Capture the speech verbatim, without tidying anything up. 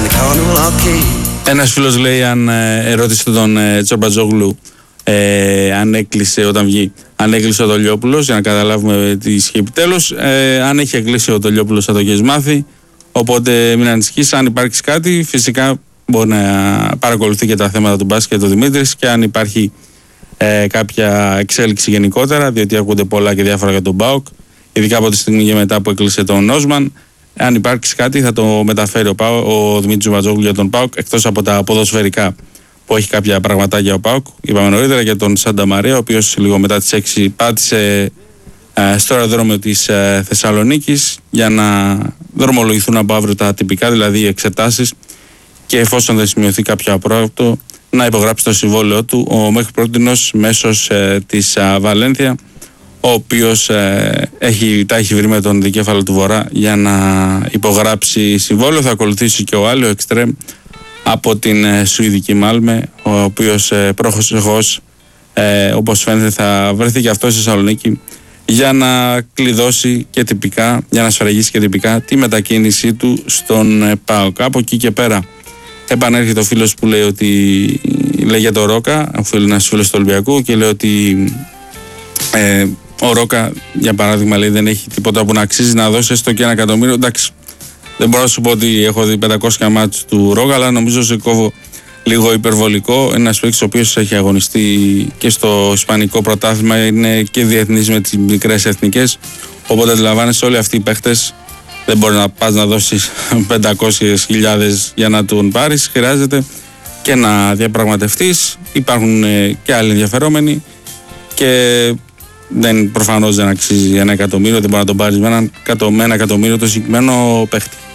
Ένας φίλος λέει, αν ε, ερώτησε τον ε, Τσομπατζόγλου ε, αν έκλεισε όταν βγει, αν έκλεισε ο Τολιόπουλος, για να καταλάβουμε τι ισχύει επιτέλους. Ε, αν έχει κλείσει ο Τολιόπουλος θα το έχεις μάθει, οπότε μην ανησυχείς. Αν υπάρξει κάτι, φυσικά μπορεί να παρακολουθεί και τα θέματα του μπάσκετ ο Δημήτρης, και αν υπάρχει ε, κάποια εξέλιξη γενικότερα, διότι ακούγονται πολλά και διάφορα για τον ΠΑΟΚ, ειδικά από τη στιγμή και μετά που έκλεισε τον Νόσμαν. Αν υπάρξει κάτι θα το μεταφέρει ο, ΠΑΟΚ, ο Δημήτρης Τζουμπατζόγλου για τον ΠΑΟΚ, εκτός από τα ποδοσφαιρικά που έχει κάποια πραγματάκια ο ΠΑΟΚ. Είπαμε νωρίτερα για τον Σάντα Μαρία, ο οποίος λίγο μετά τις έξι πάτησε ε, στο αεροδρόμιο της ε, Θεσσαλονίκης για να δρομολογηθούν από αύριο τα τυπικά, δηλαδή οι εξετάσεις, και εφόσον δεν σημειωθεί κάποιο απρόβλεπτο να υπογράψει το συμβόλαιο του ο μέχρι πρότινος μέσος ε, της ε, Βαλένθια, ο οποίος ε, έχει, τα έχει βρει με τον δικέφαλο του Βορρά για να υπογράψει συμβόλαιο. Θα ακολουθήσει και ο άλλο εξτρέμ από την ε, Σουηδική Μάλμε, ο οποίος ε, πρόχος ε, όπως φαίνεται θα βρεθεί και αυτό στη Θεσσαλονίκη για να κλειδώσει και τυπικά, για να σφραγίσει και τυπικά τη μετακίνησή του στον ε, ΠΑΟΚ. Από εκεί και πέρα επανέρχεται ο φίλος που λέει ότι λέει για το Ρόκα, ο φίλος, ένας φίλος του Ολυμπιακού, και λέει ότι ε, ο Ρόκα, για παράδειγμα, λέει, δεν έχει τίποτα που να αξίζει να δώσει έστω και ένα εκατομμύριο. Εντάξει, δεν μπορώ να σου πω ότι έχω δει πεντακόσια μάτς του Ρόκα, αλλά νομίζω σε κόβω λίγο υπερβολικό. Ένας παίκτης ο οποίος έχει αγωνιστεί και στο Ισπανικό πρωτάθλημα, είναι και διεθνής με τις μικρές εθνικές. Οπότε αντιλαμβάνεσαι, όλοι αυτοί οι παίκτες δεν μπορεί να πας να δώσεις πεντακόσιες χιλιάδες για να τον πάρεις. Χρειάζεται και να διαπραγματευτείς. Υπάρχουν ε, και άλλοι ενδιαφερόμενοι, και δεν, προφανώς δεν αξίζει ένα εκατομμύριο, δεν μπορεί να τον πάρεις με ένα, με ένα εκατομμύριο το συγκεκριμένο παίχτη.